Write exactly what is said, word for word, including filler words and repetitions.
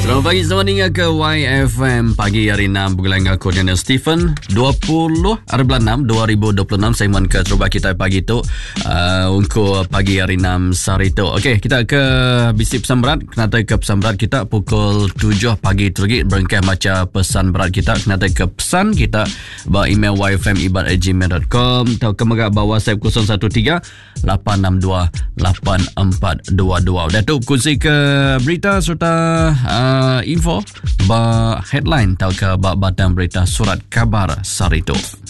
Selamat pagi, selamat tinggal ke Y F M pagi hari enam bulan aku dengan Stephen dua puluh hari bulan enam dua ribu dua puluh enam saya mohon ke terubah kita pagi tu uh, untuk pagi hari enam sehari tu. Okey, kita ke bisi pesan berat. Kena tahu ke pesan berat kita pukul tujuh pagi terlagi berengkah baca pesan berat kita. Kena tahu ke pesan kita bawa email y f m ibat at gmail dot com atau ke megak bawa WhatsApp kosong satu tiga lapan enam dua lapan empat dua dua. Dah tu kongsi ke berita serta uh, Uh, info ba headline tau ke ba batang berita surat kabar sehari itu.